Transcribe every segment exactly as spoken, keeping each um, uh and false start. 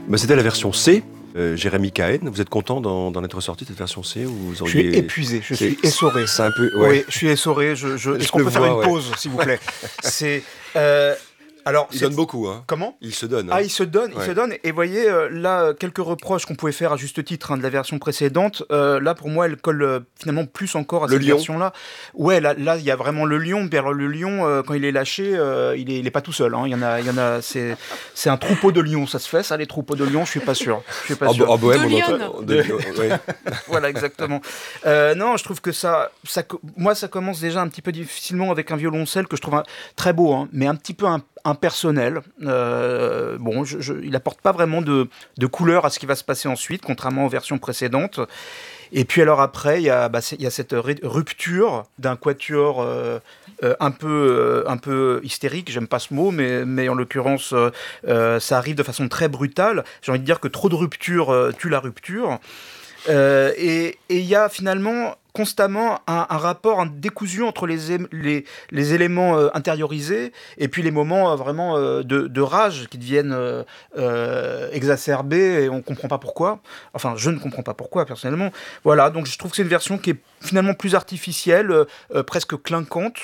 Bah, c'était la version C. Euh, Jérémy Cahen, vous êtes content d'en, d'en être sorti de cette version C ou vous auriez... Je suis épuisé, je suis essoré. C'est un peu... Ouais. Oui, je suis essoré. Je, je... Est-ce qu'on peut vois, faire une ouais. pause, s'il vous plaît? C'est... Euh... Alors, il donne beaucoup, hein. Comment? Il se donne. Hein. Ah, il se donne, il ouais. se donne. Et vous voyez, euh, là, quelques reproches qu'on pouvait faire à juste titre hein, de la version précédente. Euh, là, pour moi, elle colle euh, finalement plus encore à le cette lion. version-là. Ouais, là, là, il y a vraiment le lion. Puis alors, le lion, euh, quand il est lâché, euh, il est, il est pas tout seul. Hein. Il y en a, il y en a. C'est, c'est un troupeau de lions. Ça se fait, ça, les troupeaux de lions. Je suis pas sûr. Je suis pas sûr. En Bohème, de on entend. De... ouais. Voilà, exactement. Euh, non, je trouve que ça, ça, moi, ça commence déjà un petit peu difficilement avec un violoncelle que je trouve un, très beau, hein, mais un petit peu un impersonnel. Euh, bon, je, je, il n'apporte pas vraiment de, de couleur à ce qui va se passer ensuite, contrairement aux versions précédentes. Et puis alors après, il y a, bah, y a cette rupture d'un quatuor euh, euh, un, peu, euh, un peu hystérique, j'aime pas ce mot, mais, mais en l'occurrence, euh, ça arrive de façon très brutale. J'ai envie de dire que trop de rupture euh, tue la rupture. Euh, et il y a finalement constamment un, un rapport, un décousu entre les, les, les éléments euh, intériorisés et puis les moments euh, vraiment euh, de, de rage qui deviennent euh, euh, exacerbés et on ne comprend pas pourquoi. Enfin, je ne comprends pas pourquoi, personnellement. Voilà, donc je trouve que c'est une version qui est finalement plus artificielle, euh, presque clinquante.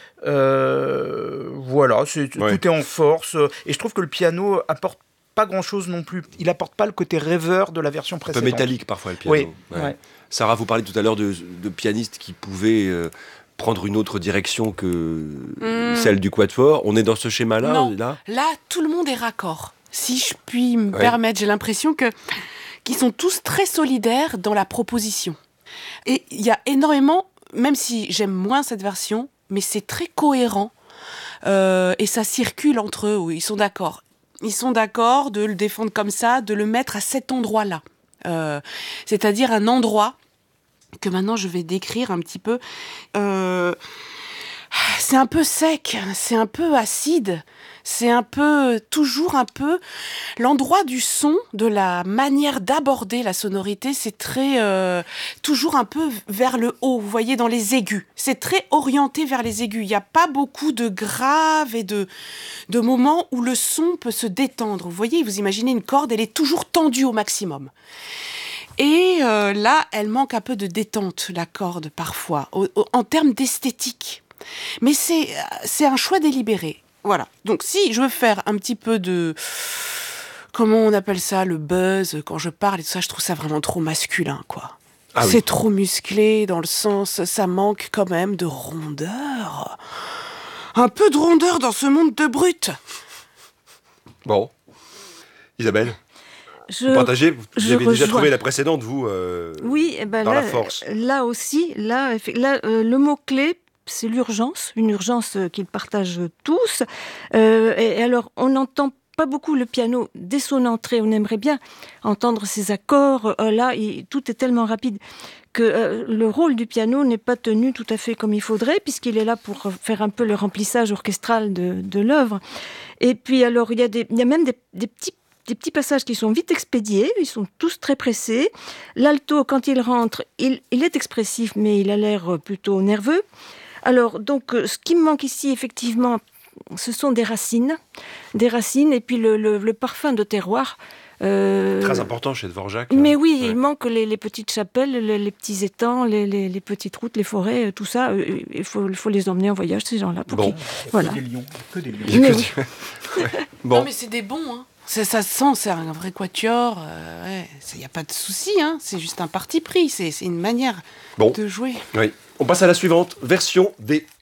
Euh, voilà, c'est, ouais. Tout est en force. Et je trouve que le piano apporte pas grand-chose non plus. Il apporte pas le côté rêveur de la version précédente. Un peu métallique parfois le piano. Oui. Ouais. Ouais. Sarah, vous parliez tout à l'heure de, de pianistes qui pouvaient euh, prendre une autre direction que mmh. celle du quatuor. On est dans ce schéma-là Non. Là, là, tout le monde est raccord. Si je puis me ouais. permettre, j'ai l'impression que qu'ils sont tous très solidaires dans la proposition. Et il y a énormément, même si j'aime moins cette version, mais c'est très cohérent euh, et ça circule entre eux où ils sont d'accord. Ils sont d'accord de le défendre comme ça, de le mettre à cet endroit-là. Euh, c'est-à-dire un endroit que maintenant je vais décrire un petit peu. Euh, c'est un peu sec, c'est un peu acide, c'est un peu, toujours un peu... L'endroit du son, de la manière d'aborder la sonorité, c'est très... Euh, toujours un peu vers le haut, vous voyez, dans les aigus. C'est très orienté vers les aigus. Il n'y a pas beaucoup de graves et de, de moments où le son peut se détendre. Vous voyez, vous imaginez une corde, elle est toujours tendue au maximum. Et euh, là, elle manque un peu de détente, la corde, parfois, au, au, en termes d'esthétique. Mais c'est, c'est un choix délibéré. Voilà. Donc, si je veux faire un petit peu de... Comment on appelle ça, le buzz, quand je parle et tout ça, je trouve ça vraiment trop masculin, quoi. Ah c'est oui. trop musclé, dans le sens, ça manque quand même de rondeur. Un peu de rondeur dans ce monde de brutes. Bon. Isabelle, je, vous partagez, vous je avez rejoins. déjà trouvé la précédente, vous, euh, oui, eh ben dans là, la force. Là aussi, là, là euh, le mot-clé, c'est l'urgence, une urgence qu'ils partagent tous. Euh, et alors, on n'entend pas beaucoup le piano dès son entrée. On aimerait bien entendre ses accords. Euh, là, il, tout est tellement rapide que euh, le rôle du piano n'est pas tenu tout à fait comme il faudrait, puisqu'il est là pour faire un peu le remplissage orchestral de, de l'œuvre. Et puis, alors, il y a, des, il y a même des, des petits Des petits passages qui sont vite expédiés, ils sont tous très pressés. L'alto, quand il rentre, il, il est expressif, mais il a l'air plutôt nerveux. Alors, donc, ce qui me manque ici, effectivement, ce sont des racines. Des racines et puis le, le, le parfum de terroir. Euh... Très important chez Dvorak. Mais oui, ouais. il manque les, les petites chapelles, les, les petits étangs, les, les, les petites routes, les forêts, tout ça. Il faut, il faut les emmener en voyage, ces gens-là. Pour bon. qu'ils... Voilà. Que des lions. Que des lions. Mais oui. Bon. Non, mais c'est des bons, hein. Ça, ça se sent, c'est un vrai quatuor. Il euh, n'y ouais, a pas de souci, hein. C'est juste un parti pris. C'est, c'est une manière bon. de jouer. Oui. On passe à la suivante, version D.